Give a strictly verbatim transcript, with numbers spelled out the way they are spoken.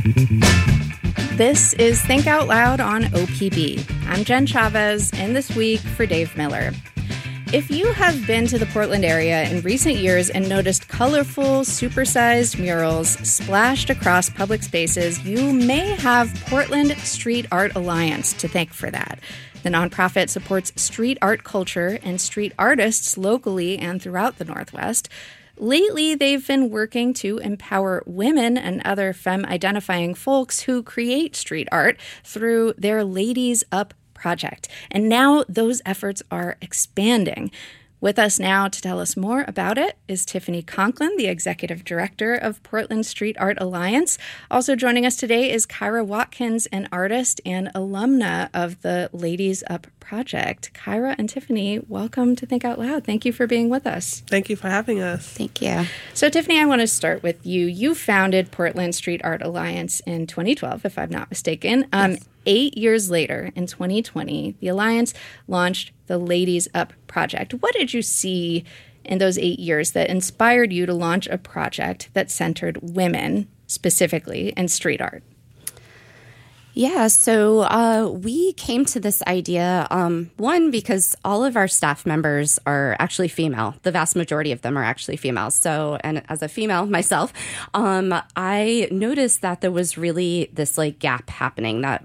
This is Think Out Loud on O P B. I'm Jen Chavez, and this week for Dave Miller. If you have been to the Portland area in recent years and noticed colorful, supersized murals splashed across public spaces, you may have Portland Street Art Alliance to thank for that. The nonprofit supports street art culture and street artists locally and throughout the Northwest. Lately, they've been working to empower women and other femme-identifying folks who create street art through their Ladies Up project. And now those efforts are expanding. With us now to tell us more about it is Tiffany Conklin, the executive director of Portland Street Art Alliance. Also joining us today is Kyra Watkins, an artist and alumna of the Ladies Up project. Kyra and Tiffany, welcome to Think Out Loud. Thank you for being with us. Thank you for having us. Thank you. So, Tiffany, I want to start with you. You founded Portland Street Art Alliance in twenty twelve, if I'm not mistaken. Um, yes. Eight years later, in twenty twenty, the Alliance launched the Ladies Up project. What did you see in those eight years that inspired you to launch a project that centered women, specifically in street art? Yeah, so uh, we came to this idea, um, one, because all of our staff members are actually female. The vast majority of them are actually female. So, and as a female myself, um, I noticed that there was really this like gap happening, that